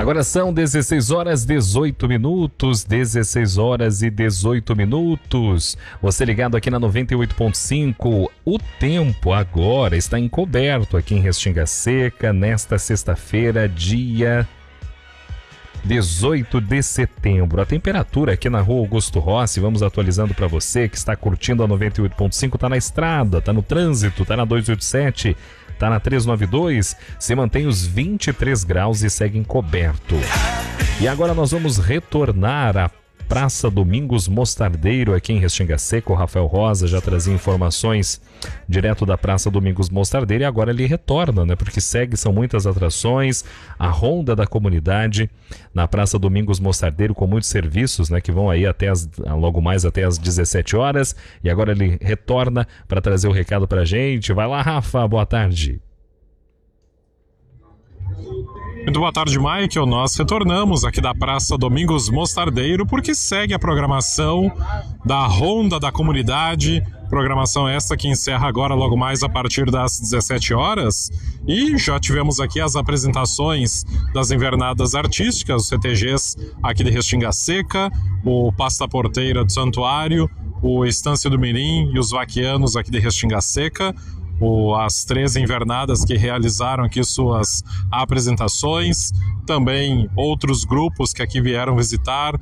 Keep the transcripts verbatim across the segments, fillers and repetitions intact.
Agora são dezesseis horas e dezoito minutos, dezesseis horas e dezoito minutos. Você ligado aqui na noventa e oito ponto cinco. O tempo agora está encoberto aqui em Restinga Seca nesta sexta-feira, dia dezoito de setembro. A temperatura aqui na rua Augusto Rossi, vamos atualizando para você que está curtindo a noventa e oito ponto cinco, está na estrada, está no trânsito, está na duzentos e oitenta e sete, está na trezentos e noventa e dois, se mantém os vinte e três graus e segue encoberto. E agora nós vamos retornar à Praça Domingos Mostardeiro aqui em Restinga Seca. O Rafael Rosa já trazia informações direto da Praça Domingos Mostardeiro e agora ele retorna, né? Porque segue, são muitas atrações, a ronda da comunidade na Praça Domingos Mostardeiro com muitos serviços, né? Que vão aí até as, logo mais até as dezessete horas, e agora ele retorna para trazer o recado pra gente. Vai lá, Rafa, boa tarde. Muito boa tarde, Michael. Nós retornamos aqui da Praça Domingos Mostardeiro porque segue a programação da Ronda da Comunidade, programação essa que encerra agora logo mais a partir das dezessete horas, e já tivemos aqui as apresentações das invernadas artísticas, os C T Gs aqui de Restinga Seca, o Pasta Porteira do Santuário, o Estância do Mirim e os Vaquianos aqui de Restinga Seca, O, as três invernadas que realizaram aqui suas apresentações, também outros grupos que aqui vieram visitar,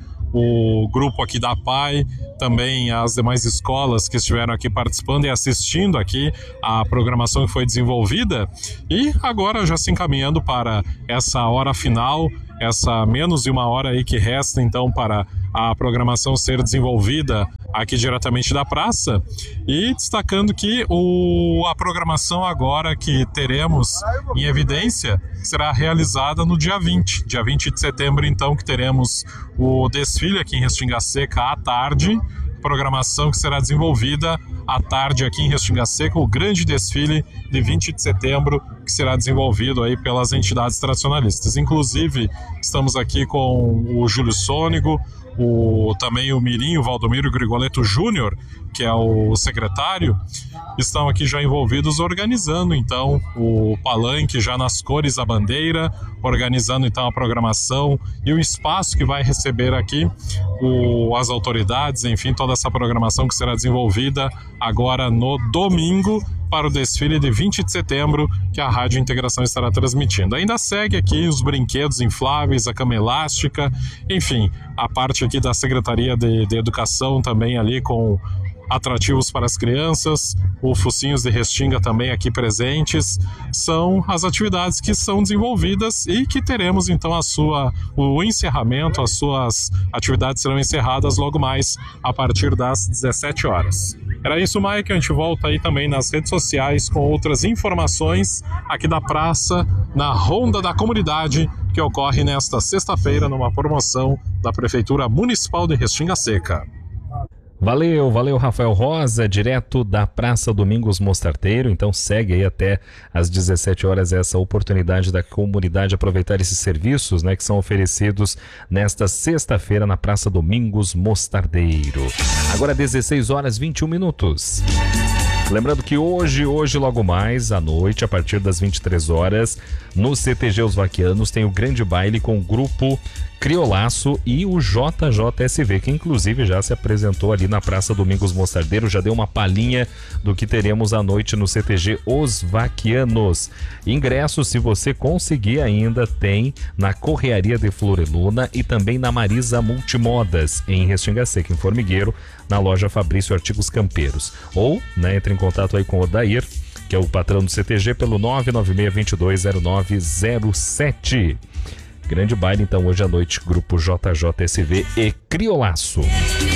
o grupo aqui da P A I, também as demais escolas que estiveram aqui participando e assistindo aqui a programação que foi desenvolvida, e agora já se encaminhando para essa hora final, essa menos de uma hora aí que resta então para a programação ser desenvolvida aqui diretamente da praça, e destacando que o, a programação agora que teremos em evidência será realizada no dia vinte, dia vinte de setembro, então, que teremos o desfile aqui em Restinga Seca à tarde, programação que será desenvolvida à tarde aqui em Restinga Seca, o grande desfile de vinte de setembro que será desenvolvido aí pelas entidades tradicionalistas. Inclusive, estamos aqui com o Júlio Sônego, o, também o Mirim, o Valdomiro Grigoleto Júnior, que é o secretário, estão aqui já envolvidos organizando então o palanque já nas cores da bandeira, organizando então a programação e o espaço que vai receber aqui o, as autoridades, enfim, toda essa programação que será desenvolvida agora no domingo para o desfile de vinte de setembro que a Rádio Integração estará transmitindo. Ainda segue aqui os brinquedos infláveis, a cama elástica, enfim, a parte aqui da Secretaria de, de Educação também ali com atrativos para as crianças, o Focinhos de Restinga também aqui presentes, são as atividades que são desenvolvidas e que teremos então a sua, o encerramento, as suas atividades serão encerradas logo mais a partir das dezessete horas. Era isso, Mike, a gente volta aí também nas redes sociais com outras informações aqui da praça, na Ronda da Comunidade, que ocorre nesta sexta-feira numa promoção da Prefeitura Municipal de Restinga Seca. Valeu, valeu Rafael Rosa, direto da Praça Domingos Mostardeiro. Então segue aí até às dezessete horas essa oportunidade da comunidade aproveitar esses serviços, né, que são oferecidos nesta sexta-feira na Praça Domingos Mostardeiro. Agora dezesseis horas e vinte e um minutos. Lembrando que hoje, hoje logo mais à noite, a partir das vinte e três horas, no C T G Os Vaquianos tem o grande baile com o grupo Criolaço e o J J S V, que inclusive já se apresentou ali na Praça Domingos Mostardeiro, já deu uma palhinha do que teremos à noite no C T G Os Vaquianos. Ingressos, se você conseguir ainda, tem na Correaria de Floreluna e também na Marisa Multimodas, em Restinga Seca, em Formigueiro, na loja Fabrício Artigos Campeiros. Ou, né, entre em contato aí com o Odair, que é o patrão do C T G, pelo nove nove seis, dois dois zero nove zero sete. Grande baile então hoje à noite, grupo J J S V e Criolaço.